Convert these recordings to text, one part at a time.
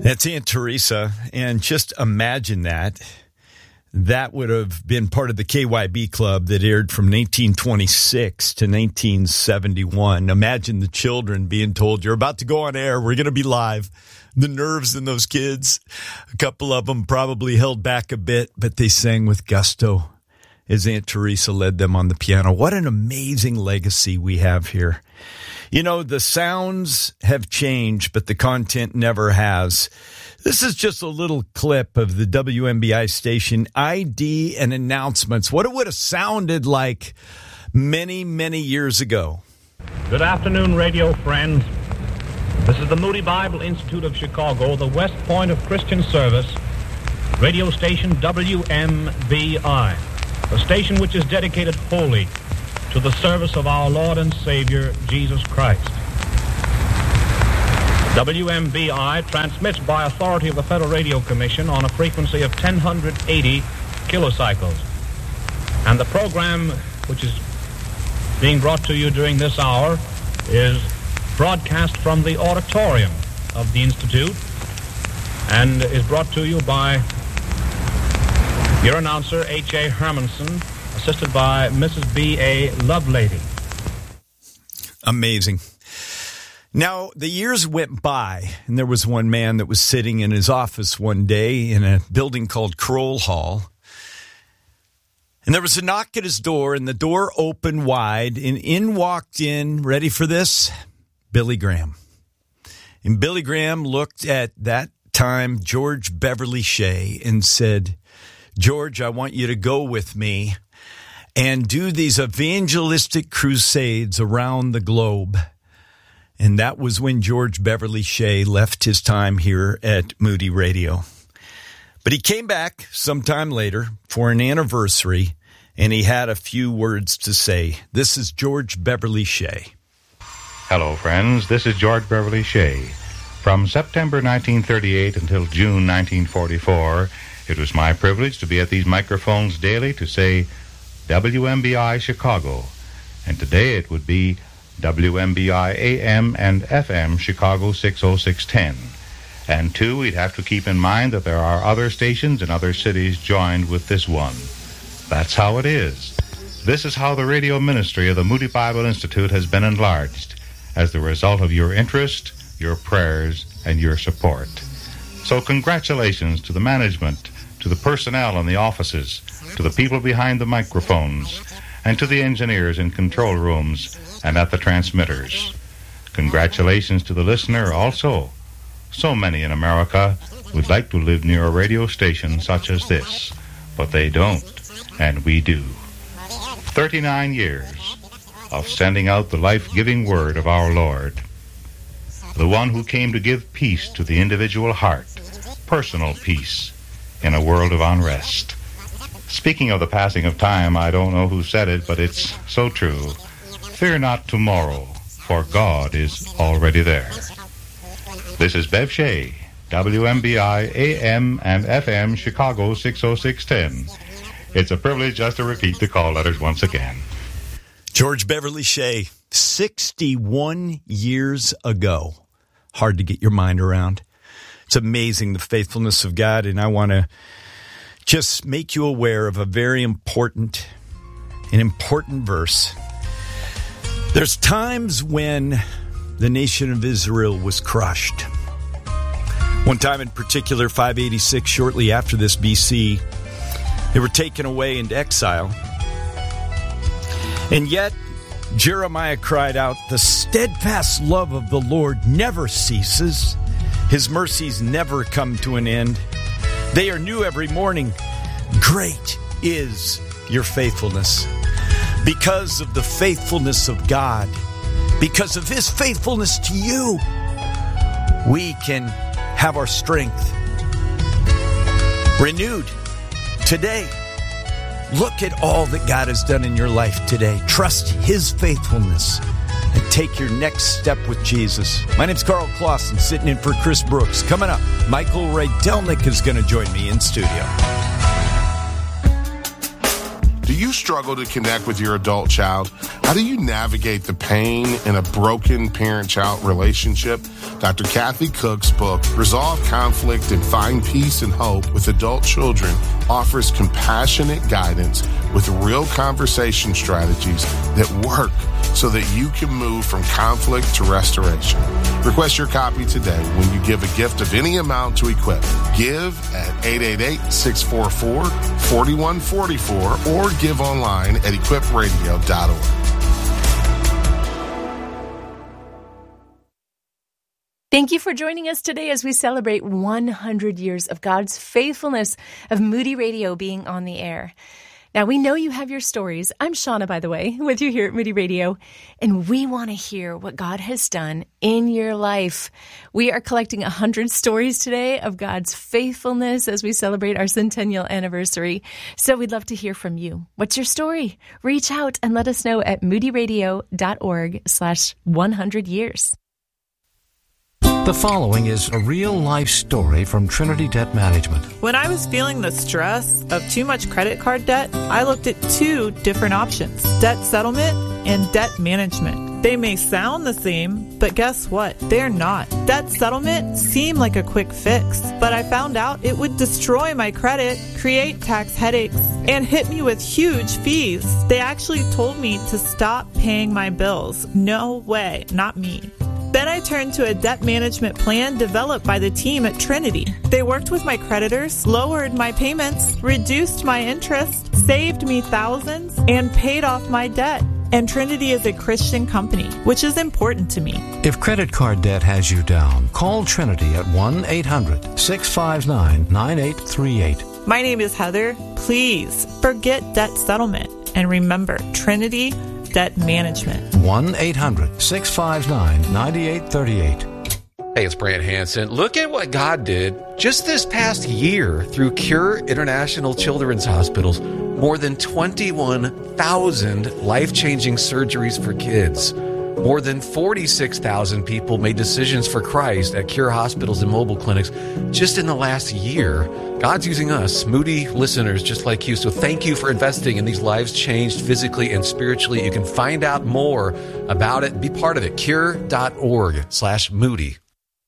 That's Aunt Teresa, and just imagine that. That would have been part of the KYB Club that aired from 1926 to 1971. Imagine the children being told, you're about to go on air, we're going to be live. The nerves in those kids, a couple of them probably held back a bit, but they sang with gusto as Aunt Teresa led them on the piano. What an amazing legacy we have here. You know, the sounds have changed, but the content never has. This is just a little clip of the WMBI station ID and announcements. What it would have sounded like many, many years ago. Good afternoon, radio friends. This is the Moody Bible Institute of Chicago, the West Point of Christian Service, radio station WMBI, a station which is dedicated wholly to the service of our Lord and Savior, Jesus Christ. WMBI transmits by authority of the Federal Radio Commission on a frequency of 1080 kilocycles. And the program which is being brought to you during this hour is broadcast from the auditorium of the Institute and is brought to you by your announcer, H.A. Hermanson, assisted by Mrs. B.A. Lovelady. Amazing. Now, the years went by, and there was one man that was sitting in his office one day in a building called Kroll Hall. And there was a knock at his door, and the door opened wide, and in walked in, ready for this, Billy Graham. And Billy Graham looked at that time George Beverly Shea and said, George, I want you to go with me and do these evangelistic crusades around the globe. And that was when George Beverly Shea left his time here at Moody Radio. But he came back sometime later for an anniversary, and he had a few words to say. This is George Beverly Shea. Hello, friends. This is George Beverly Shea. From September 1938 until June 1944, it was my privilege to be at these microphones daily to say WMBI Chicago. And today it would be WMBI AM and FM Chicago 60610. And two, we'd have to keep in mind that there are other stations in other cities joined with this one. That's how it is. This is how the radio ministry of the Moody Bible Institute has been enlarged as the result of your interest, your prayers, and your support. So congratulations to the management, to the personnel in the offices, to the people behind the microphones, and to the engineers in control rooms and at the transmitters. Congratulations to the listener also. So many in America would like to live near a radio station such as this, but they don't, and we do. 39 years of sending out the life-giving word of our Lord, the one who came to give peace to the individual heart, personal peace in a world of unrest. Speaking of the passing of time, I don't know who said it, but it's so true. Fear not tomorrow, for God is already there. This is Bev Shea, WMBI AM and FM Chicago 60610. It's a privilege just to repeat the call letters once again. George Beverly Shea, 61 years ago. Hard to get your mind around. It's amazing, the faithfulness of God, and I want to just make you aware of a very important verse. There's times when the nation of Israel was crushed. One time in particular, 586, shortly after this BC, they were taken away into exile. And yet, Jeremiah cried out, "The steadfast love of the Lord never ceases. His mercies never come to an end. They are new every morning. Great is your faithfulness." Because of the faithfulness of God, because of His faithfulness to you, we can have our strength renewed today. Look at all that God has done in your life today. Trust His faithfulness and take your next step with Jesus. My name's Carl Clausen, sitting in for Chris Brooks. Coming up, Michael Rydelnik is going to join me in studio. Do you struggle to connect with your adult child? How do you navigate the pain in a broken parent-child relationship? Dr. Kathy Cook's book, Resolve Conflict and Find Peace and Hope with Adult Children, offers compassionate guidance with real conversation strategies that work so that you can move from conflict to restoration. Request your copy today when you give a gift of any amount to Equip. Give at 888-644-4144 or give online at equipradio.org. Thank you for joining us today as we celebrate 100 years of God's faithfulness of Moody Radio being on the air. Now, we know you have your stories. I'm Shauna, by the way, with you here at Moody Radio, and we want to hear what God has done in your life. We are collecting 100 stories today of God's faithfulness as we celebrate our centennial anniversary. So we'd love to hear from you. What's your story? Reach out and let us know at moodyradio.org/100 years. The following is a real-life story from Trinity Debt Management. When I was feeling the stress of too much credit card debt, I looked at two different options: debt settlement and debt management. They may sound the same, but guess what? They're not. Debt settlement seemed like a quick fix, but I found out it would destroy my credit, create tax headaches, and hit me with huge fees. They actually told me to stop paying my bills. No way, not me. Then I turned to a debt management plan developed by the team at Trinity. They worked with my creditors, lowered my payments, reduced my interest, saved me thousands, and paid off my debt. And Trinity is a Christian company, which is important to me. If credit card debt has you down, call Trinity at 1-800-659-9838. My name is Heather. Please forget debt settlement. And remember, Trinity Debt Management. 1-800-659-9838. Hey, it's Brant Hansen. Look at what God did just this past year through Cure International Children's Hospitals. More than 21,000 life-changing surgeries for kids. More than 46,000 people made decisions for Christ at Cure hospitals and mobile clinics just in the last year. God's using us, Moody listeners just like you. So thank you for investing in these lives changed physically and spiritually. You can find out more about it. Be part of it. Cure.org/Moody.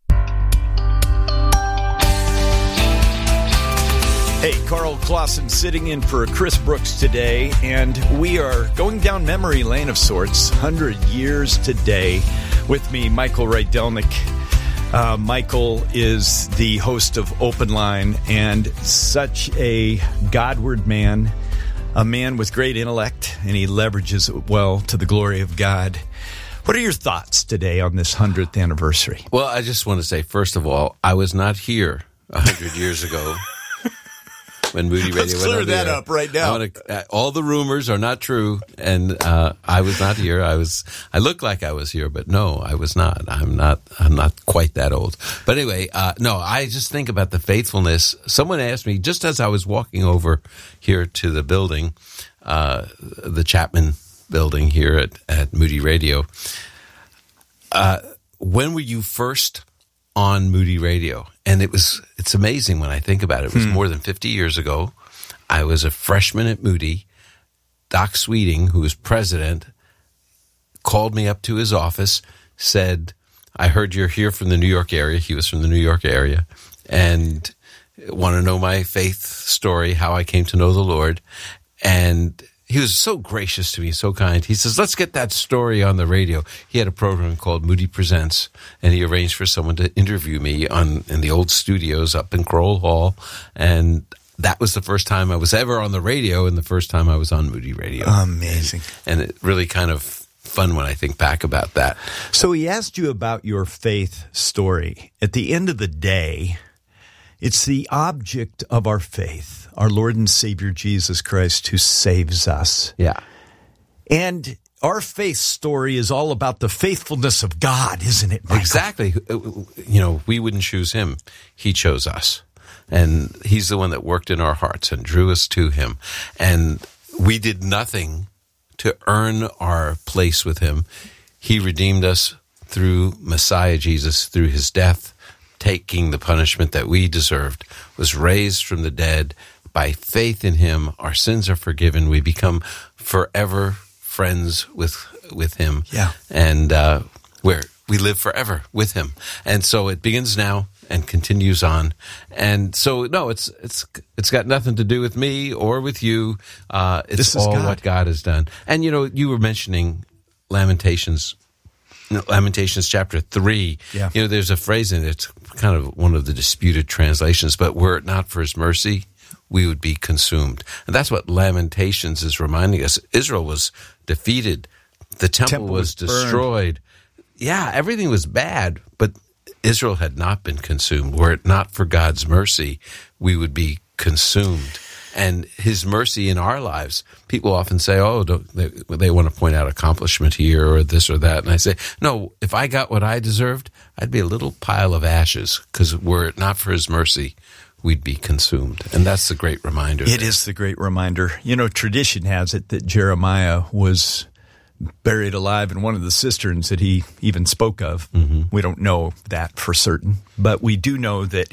Hey, Carl Clausen sitting in for Chris Brooks today, and we are going down memory lane of sorts, 100 years today. With me, Michael Rydelnik. Michael is the host of Open Line and such a Godward man, a man with great intellect, and he leverages it well to the glory of God. What are your thoughts today on this 100th anniversary? Well, I just want to say, first of all, I was not here 100 years ago. When Moody Radio Let's clear that up right now. All the rumors are not true, and I was not here. I looked like I was here, but no, I was not. I'm not quite that old. But anyway, no, I just think about the faithfulness. Someone asked me just as I was walking over here to the building, the Chapman building here at Moody Radio. When were you first on Moody Radio? And it's amazing when I think about it. It was more than 50 years ago. I was a freshman at Moody. Doc Sweeting, who was president, called me up to his office, said, I heard you're here from the New York area. He was from the New York area. And want to know my faith story, how I came to know the Lord. And he was so gracious to me, so kind. He says, let's get that story on the radio. He had a program called Moody Presents, and he arranged for someone to interview me in the old studios up in Kroll Hall. And that was the first time I was ever on the radio and the first time I was on Moody Radio. Amazing. And it really kind of fun when I think back about that. So he asked you about your faith story. At the end of the day, it's the object of our faith, our Lord and Savior Jesus Christ, who saves us. Yeah. And our faith story is all about the faithfulness of God, isn't it, Michael? Exactly. You know, we wouldn't choose him. He chose us. And he's the one that worked in our hearts and drew us to him. And we did nothing to earn our place with him. He redeemed us through Messiah Jesus, through his death, taking the punishment that we deserved, was raised from the dead, by faith in him, our sins are forgiven. We become forever friends with him. Yeah. And where we live forever with him. And so it begins now and continues on. And so, no, it's got nothing to do with me or with you. It's all God. what God has done. And, you were mentioning Lamentations chapter 3. Yeah. There's a phrase in it, it's kind of one of the disputed translations, but were it not for his mercy, we would be consumed. And that's what Lamentations is reminding us. Israel was defeated. The temple was destroyed. Yeah, everything was bad, but Israel had not been consumed. Were it not for God's mercy, we would be consumed. And his mercy in our lives, people often say, they want to point out accomplishment here or this or that. And I say, no, if I got what I deserved, I'd be a little pile of ashes, because were it not for his mercy, we'd be consumed. And that's the great reminder. It is the great reminder. Tradition has it that Jeremiah was buried alive in one of the cisterns that he even spoke of. Mm-hmm. We don't know that for certain, but we do know that